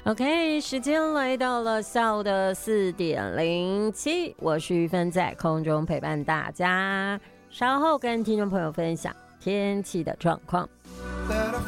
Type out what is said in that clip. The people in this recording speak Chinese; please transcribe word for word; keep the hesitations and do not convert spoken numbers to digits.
OK， 时间来到了下午的四点零七，我是玉芬，在空中陪伴大家，稍后跟听众朋友分享天气的状况。